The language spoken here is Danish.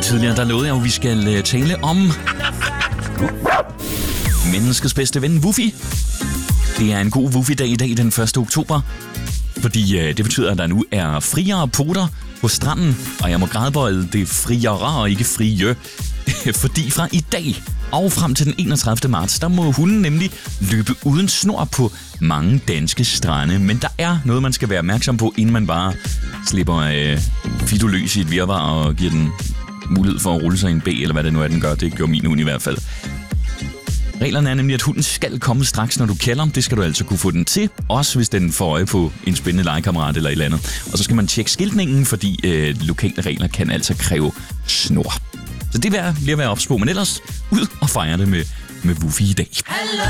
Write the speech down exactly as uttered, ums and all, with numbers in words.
tidligere, der lovede jeg jo, at vi skal tale om menneskets bedste ven, Wuffy. Det er en god Wuffy-dag i dag, den første oktober. Fordi øh, det betyder, at der nu er friere poter på stranden. Og jeg må gradbøje det friere og ikke frie. Fordi fra i dag og frem til den enogtredivte marts, der må hunden nemlig løbe uden snor på mange danske strande. Men der er noget, man skal være opmærksom på, inden man bare slipper øh, Fido løs i et virvar og giver den mulighed for at rulle sig i en B, eller hvad det nu er, den gør. Det gjorde min hund i hvert fald. Reglerne er nemlig, at hunden skal komme straks, når du kalder. Det skal du altså kunne få den til, også hvis den får øje på en spændende legekammerat eller et eller andet. Og så skal man tjekke skiltningen, fordi øh, lokale regler kan altså kræve snor. Så det er lige at være ops på, men ellers ud og fejre det med, med Wuffy i dag.